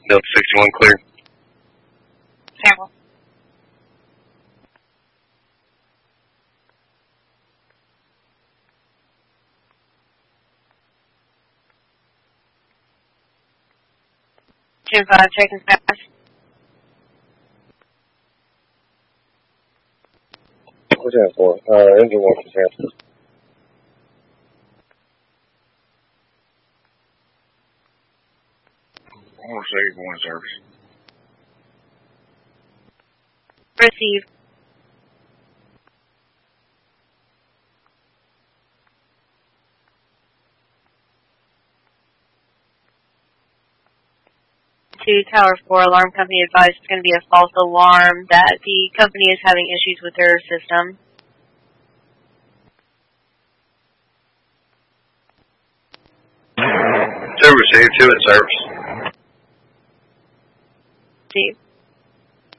Delta 61 clear. Sample. Two 5 checking fast. What's that for? Engine 1 for sample. I want to say going service. Receive. To Tower 4, alarm company advised it's going to be a false alarm that the company is having issues with their system. Two received, 2 in service. Receive.